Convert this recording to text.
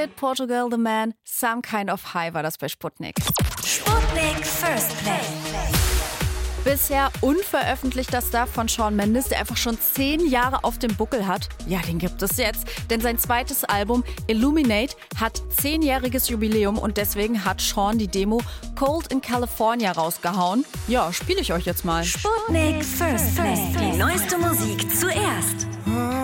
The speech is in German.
Portugal the Man, Some Kind of High war das bei Sputnik. Sputnik First Play. Bisher unveröffentlichter Stuff von Shawn Mendes, der einfach schon 10 Jahre auf dem Buckel hat. Ja, den gibt es jetzt, denn sein zweites Album Illuminate hat 10-jähriges Jubiläum und deswegen hat Shawn die Demo Cold in California rausgehauen. Ja, spiele ich euch jetzt mal. Sputnik First Play. Die neueste Musik zuerst.